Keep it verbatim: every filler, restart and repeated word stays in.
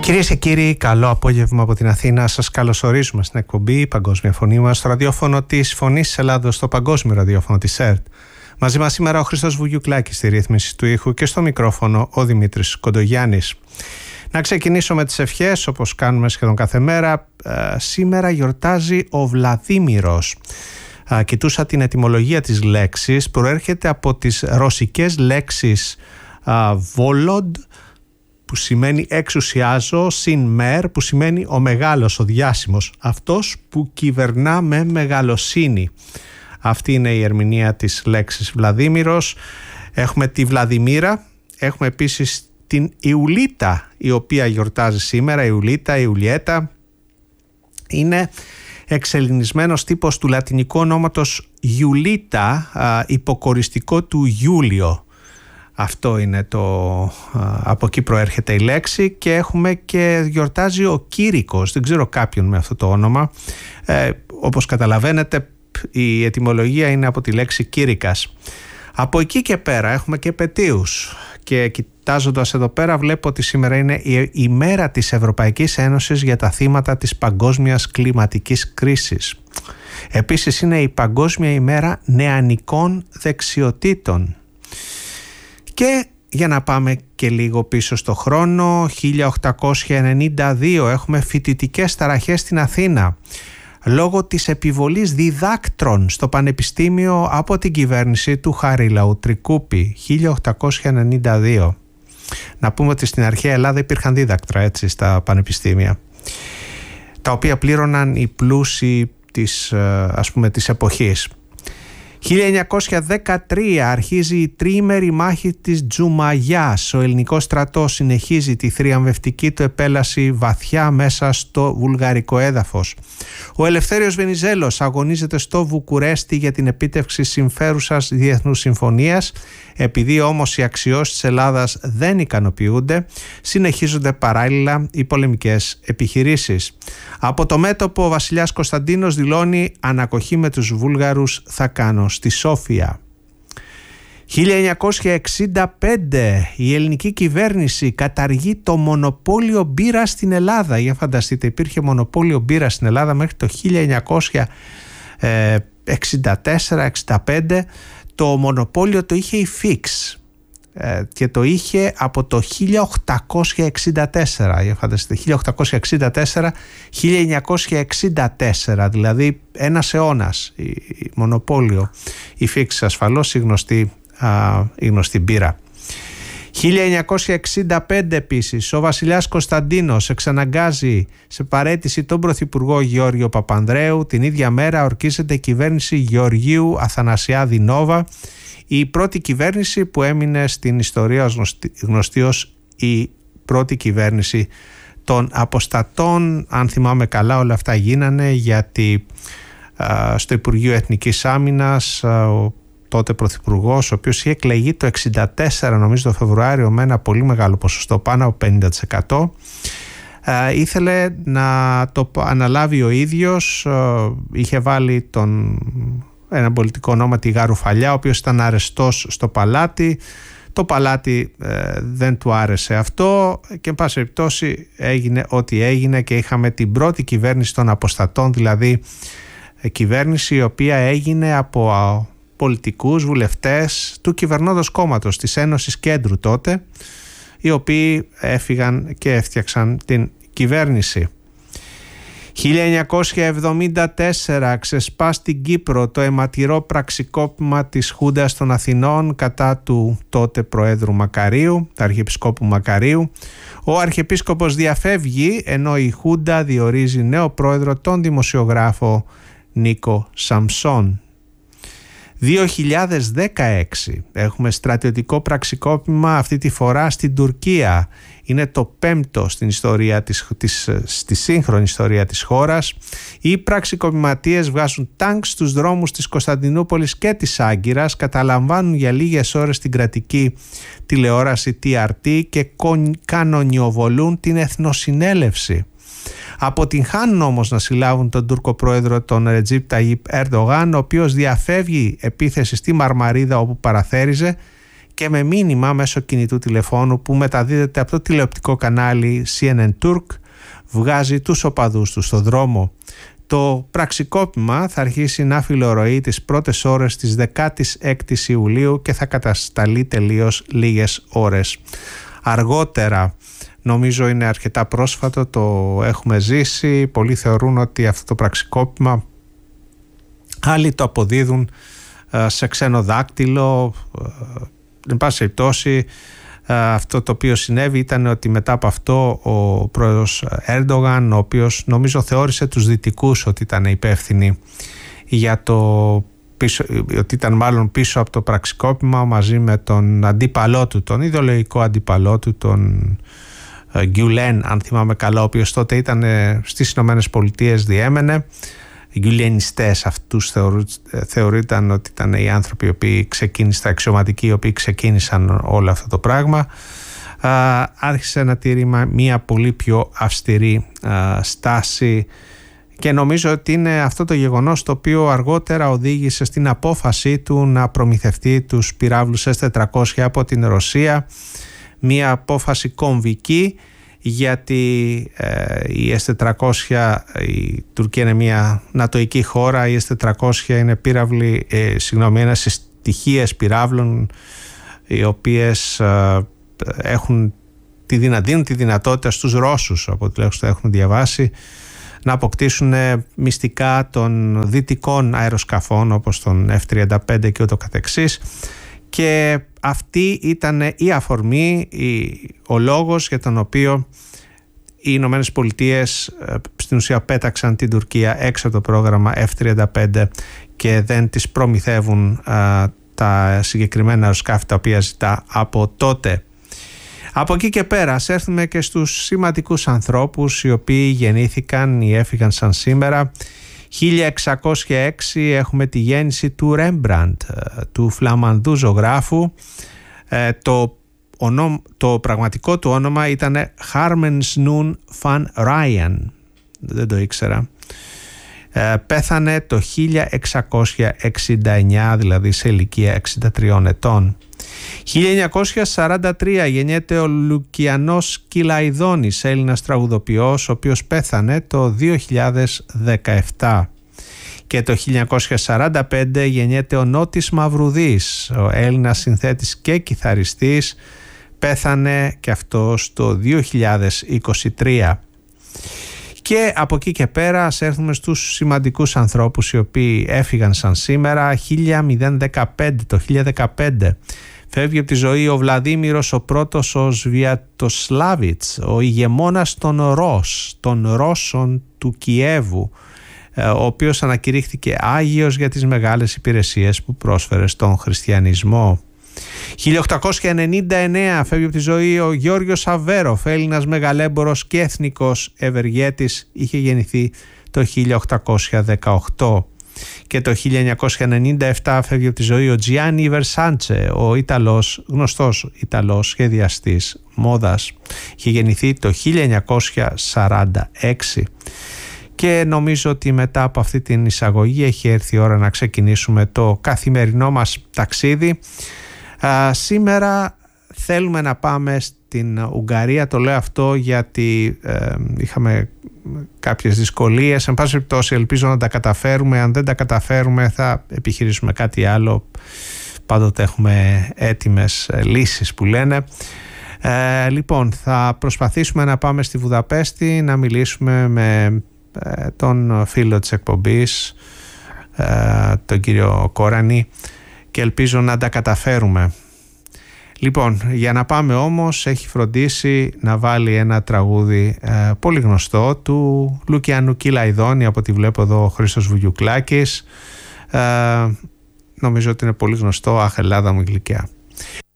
Κυρίες και κύριοι, καλό απόγευμα από την Αθήνα. Σας καλωσορίζουμε στην εκπομπή «Η Παγκόσμια Φωνή μας» στο ραδιόφωνο της Φωνής της Ελλάδος, στο παγκόσμιο ραδιόφωνο της ΕΡΤ. Μαζί μας σήμερα ο Χρήστος Βουγιουκλάκης στη ρύθμιση του ήχου και στο μικρόφωνο ο Δημήτρης Κοντογιάννης. Να ξεκινήσω με τις ευχές, όπως κάνουμε σχεδόν κάθε μέρα. Ε, σήμερα γιορτάζει ο Βλαδίμηρος. Ε, κοιτούσα την ετυμολογία της λέξης. Προέρχεται από τις ρωσικές λέξεις ε, «volod», που σημαίνει εξουσιάζω, συν μέρ, που σημαίνει ο μεγάλος, ο διάσημος, αυτός που κυβερνά με μεγαλοσύνη. Αυτή είναι η ερμηνεία της λέξης Βλαδίμηρος. Έχουμε τη Βλαδιμίρα, έχουμε επίσης την Ιουλίτα, η οποία γιορτάζει σήμερα. Η Ιουλίτα, η Ιουλιέτα είναι εξελληνισμένος τύπος του λατινικού ονόματος Ιουλίτα, υποκοριστικό του Ιούλιο. Αυτό είναι το, από εκεί προέρχεται η λέξη. Και έχουμε και γιορτάζει ο Κήρυκος, δεν ξέρω κάποιον με αυτό το όνομα. Ε, όπως καταλαβαίνετε, η ετυμολογία είναι από τη λέξη Κήρυκας. Από εκεί και πέρα έχουμε και επετείους. Και κοιτάζοντας εδώ πέρα βλέπω ότι σήμερα είναι η ημέρα της Ευρωπαϊκής Ένωσης για τα θύματα της παγκόσμιας κλιματικής κρίσης. Επίσης είναι η Παγκόσμια ημέρα νεανικών δεξιοτήτων. Και για να πάμε και λίγο πίσω στο χρόνο, χίλια οκτακόσια ενενήντα δύο έχουμε φοιτητικές ταραχές στην Αθήνα λόγω της επιβολής διδάκτρων στο Πανεπιστήμιο από την κυβέρνηση του Χαρίλαου Τρικούπη, χίλια οκτακόσια ενενήντα δύο. Να πούμε ότι στην αρχαία Ελλάδα υπήρχαν δίδακτρα, έτσι, στα πανεπιστήμια, τα οποία πλήρωναν οι πλούσιοι της, ας πούμε, της εποχής. χίλια εννιακόσια δεκατρία αρχίζει η τριήμερη μάχη της Τζουμαγιάς. Ο ελληνικός στρατός συνεχίζει τη θριαμβευτική του επέλαση βαθιά μέσα στο βουλγαρικό έδαφος. Ο Ελευθέριος Βενιζέλος αγωνίζεται στο Βουκουρέστι για την επίτευξη συμφέρουσας διεθνούς συμφωνίας. Επειδή όμως οι αξιώσεις της Ελλάδας δεν ικανοποιούνται, συνεχίζονται παράλληλα οι πολεμικές επιχειρήσεις. Από το μέτωπο ο βασιλιάς Κωνσταντίνος δηλώνει «Ανακοχή με τους Βούλγαρους θα κάνω στη Σόφια». χίλια εννιακόσια εξήντα πέντε η ελληνική κυβέρνηση καταργεί το μονοπόλιο μπύρα στην Ελλάδα. Για φανταστείτε, υπήρχε μονοπόλιο μπύρα στην Ελλάδα μέχρι το χίλια εννιακόσια εξήντα τέσσερα εξήντα πέντε. Το μονοπόλιο το είχε η Φίξ και το είχε από το χίλια οκτακόσια εξήντα τέσσερα. Για φανταστείτε, χίλια οκτακόσια εξήντα τέσσερα χίλια εννιακόσια εξήντα τέσσερα, δηλαδή ένας αιώνας η, η μονοπόλιο. Η Φίξ ασφαλώς η γνωστή, α, η γνωστή μπύρα. χίλια εννιακόσια εξήντα πέντε επίσης ο βασιλιάς Κωνσταντίνος εξαναγκάζει σε παραίτηση τον πρωθυπουργό Γεώργιο Παπανδρέου. Την ίδια μέρα ορκίζεται η κυβέρνηση Γεωργίου Αθανασιάδη Νόβα, η πρώτη κυβέρνηση που έμεινε στην ιστορία γνωστή, γνωστή ως η πρώτη κυβέρνηση των αποστατών. Αν θυμάμαι καλά, όλα αυτά γίνανε γιατί α, στο Υπουργείο Εθνικής Άμυνας α, ο τότε πρωθυπουργός, ο οποίος είχε εκλεγεί το εξήντα τέσσερα, νομίζω το Φεβρουάριο, με ένα πολύ μεγάλο ποσοστό, πάνω από πενήντα τοις εκατό, ε, ήθελε να το αναλάβει ο ίδιος. Ε, είχε βάλει τον, ένα πολιτικό ονόμα, τη Γαρουφαλιά, ο οποίος ήταν αρεστός στο παλάτι. Το παλάτι ε, δεν του άρεσε αυτό και εν πάση περιπτώσει έγινε ό,τι έγινε και είχαμε την πρώτη κυβέρνηση των αποστατών, δηλαδή ε, κυβέρνηση η οποία έγινε από α, πολιτικούς βουλευτές του κυβερνώντος κόμματος της Ένωσης Κέντρου τότε, οι οποίοι έφυγαν και έφτιαξαν την κυβέρνηση. χίλια εννιακόσια εβδομήντα τέσσερα ξεσπά στην Κύπρο το αιματηρό πραξικόπημα της Χούντας των Αθηνών κατά του τότε Προέδρου Μακαρίου, του Αρχιεπισκόπου Μακαρίου. Ο Αρχιεπίσκοπος διαφεύγει ενώ η Χούντα διορίζει νέο πρόεδρο τον δημοσιογράφο Νίκο Σαμψόν. δύο χιλιάδες δεκαέξι έχουμε στρατιωτικό πραξικόπημα, αυτή τη φορά στην Τουρκία. Είναι το πέμπτο στην ιστορία της, της, στη σύγχρονη ιστορία της χώρας. Οι πραξικοπηματίες βγάζουν τάγκ στους δρόμους της Κωνσταντινούπολης και της Άγκυρας, καταλαμβάνουν για λίγες ώρες την κρατική τηλεόραση τι αρ τι και κανονιοβολούν την Εθνοσυνέλευση. Αποτυγχάνουν όμως να συλλάβουν τον Τούρκο πρόεδρο τον Ρετζίπ Ταγίπ Ερντογάν, ο οποίος διαφεύγει επίθεση στη Μαρμαρίδα όπου παραθέριζε και με μήνυμα μέσω κινητού τηλεφώνου που μεταδίδεται από το τηλεοπτικό κανάλι σι εν εν Turk, βγάζει τους οπαδούς του στο δρόμο. Το πραξικόπημα θα αρχίσει να φιλορροεί τις πρώτες ώρες της δεκαέξι Ιουλίου και θα κατασταλεί τελείως λίγες ώρες αργότερα. Νομίζω είναι αρκετά πρόσφατο, το έχουμε ζήσει. Πολλοί θεωρούν ότι αυτό το πραξικόπημα, άλλοι το αποδίδουν σε ξένο δάκτυλο. Εν πάση περιπτώσει, αυτό το οποίο συνέβη ήταν ότι μετά από αυτό ο πρόεδρος Έρντογαν, ο οποίος νομίζω θεώρησε τους δυτικούς ότι ήταν υπεύθυνοι για το πίσω, ότι ήταν μάλλον πίσω από το πραξικόπημα, μαζί με τον αντίπαλό του, τον ιδεολογικό αντίπαλό του, τον Γκιουλέν, αν θυμάμαι καλά, ο οποίος τότε ήταν στις Ηνωμένες Πολιτείες, διέμενε. Οι γκιουλιενιστές, αυτούς θεωρείται ότι ήταν οι άνθρωποι οι οποίοι ξεκίνησαν, αξιωματικοί οι οποίοι ξεκίνησαν όλο αυτό το πράγμα. Α, άρχισε να τηρεί μια πολύ πιο αυστηρή α, στάση και νομίζω ότι είναι αυτό το γεγονός το οποίο αργότερα οδήγησε στην απόφαση του να προμηθευτεί τους πυράβλους ες τετρακόσια από την Ρωσία, μια απόφαση κομβική, γιατί ε, η ες τετρακόσια, η Τουρκία είναι μια νατοϊκή χώρα, η ες τετρακόσια είναι πύραυλοι, ε, συγγνώμη, είναι συστοιχίες πυράβλων οι οποίες ε, έχουν τη δυνα, δίνουν τη δυνατότητα στους Ρώσους, από ό,τι τουλάχιστον έχουν διαβάσει, να αποκτήσουν μυστικά των δυτικών αεροσκαφών όπως τον εφ τριάντα πέντε και ούτω καθεξής. Και αυτή ήταν η αφορμή, ο λόγος για τον οποίο οι Ηνωμένες Πολιτείες στην ουσία πέταξαν την Τουρκία έξω από το πρόγραμμα εφ τριάντα πέντε και δεν τις προμηθεύουν α, τα συγκεκριμένα αεροσκάφη τα οποία ζητά από τότε. Από εκεί και πέρα ας έρθουμε και στους σημαντικούς ανθρώπους οι οποίοι γεννήθηκαν ή έφυγαν σαν σήμερα. χίλια εξακόσια έξι έχουμε τη γέννηση του Ρέμπραντ, του φλαμανδού ζωγράφου. Το, ονό, το πραγματικό του όνομα ήταν Harmensnoen van Rijn. Δεν το ήξερα. Πέθανε το χίλια εξακόσια εξήντα εννιά, δηλαδή σε ηλικία εξήντα τριών ετών. χίλια εννιακόσια σαράντα τρία γεννιέται ο Λουκιανός Κυλαϊδόνης, Έλληνας τραγουδοποιός, ο οποίος πέθανε το δύο χιλιάδες δεκαεπτά. Και το χίλια εννιακόσια σαράντα πέντε γεννιέται ο Νότης Μαυρουδής, ο Έλληνας συνθέτης και κιθαριστής, πέθανε και αυτός το δύο χιλιάδες είκοσι τρία. Και από εκεί και πέρα ας έρθουμε στους σημαντικούς ανθρώπους οι οποίοι έφυγαν σαν σήμερα. χίλια δεκαπέντε, το χίλια δεκαπέντε φεύγει από τη ζωή ο Βλαδίμηρος ο πρώτος ο Σβιατοσλάβιτς, ο ηγεμόνας των Ρώσ, των Ρώσων του Κιέβου, ο οποίος ανακηρύχθηκε Άγιος για τις μεγάλες υπηρεσίες που πρόσφερε στον χριστιανισμό. χίλια οκτακόσια ενενήντα εννέα φεύγει από τη ζωή ο Γιώργος Αβέροφ, Έλληνας μεγαλέμπορος και εθνικός ευεργέτης, είχε γεννηθεί το χίλια οκτακόσια δεκαοκτώ. Και το χίλια εννιακόσια ενενήντα επτά φεύγει από τη ζωή ο Τζιάννι Βερσάντσε, ο Ιταλός, γνωστός Ιταλός σχεδιαστής μόδας, είχε γεννηθεί το χίλια εννιακόσια σαράντα έξι. Και νομίζω ότι μετά από αυτή την εισαγωγή έχει έρθει η ώρα να ξεκινήσουμε το καθημερινό μας ταξίδι. Α, σήμερα θέλουμε να πάμε στην Ουγγαρία. Το λέω αυτό γιατί ε, είχαμε κάποιες δυσκολίες. Εν πάση περιπτώσει ελπίζω να τα καταφέρουμε. Αν δεν τα καταφέρουμε θα επιχειρήσουμε κάτι άλλο. Πάντοτε έχουμε έτοιμες λύσεις που λένε. Ε, λοιπόν, θα προσπαθήσουμε να πάμε στη Βουδαπέστη να μιλήσουμε με ε, τον φίλο της εκπομπής, ε, τον κύριο Κόρανη, και ελπίζω να τα καταφέρουμε. Λοιπόν, για να πάμε όμως έχει φροντίσει να βάλει ένα τραγούδι ε, πολύ γνωστό του Λουκιανού Κυλαϊδόνη, από ό,τι βλέπω εδώ ο Χρήστος Βουγιουκλάκης. Ε, νομίζω ότι είναι πολύ γνωστό, «Αχ, Ελλάδα μου γλυκιά».